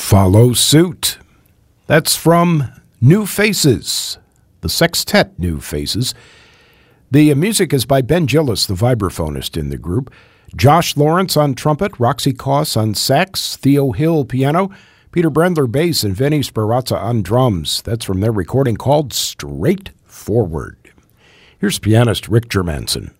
Follow Suit. That's from New Faces, the sextet New Faces. The music is by Ben Gillis, the vibraphonist in the group. Josh Lawrence on trumpet, Roxy Koss on sax, Theo Hill piano, Peter Brendler bass, and Vinny Sperazza on drums. That's from their recording called Straightforward. Here's pianist Rick Germanson.